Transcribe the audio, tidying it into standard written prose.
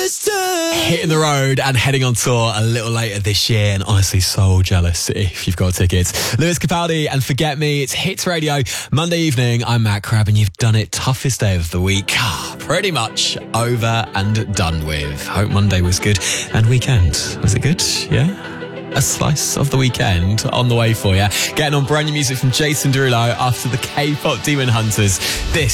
Hitting the road and heading on tour a little later this year, and honestly so jealous if you've got tickets. Lewis Capaldi and Forget Me. It's Hits Radio, Monday evening. I'm Matt Crabb and you've done it. Toughest day of the week. Pretty much over and done with. Hope Monday was good. And weekend, was it good? Yeah? A slice of the weekend on the way for you. Getting on brand new music from Jason Derulo after the K-pop Demon Hunters. This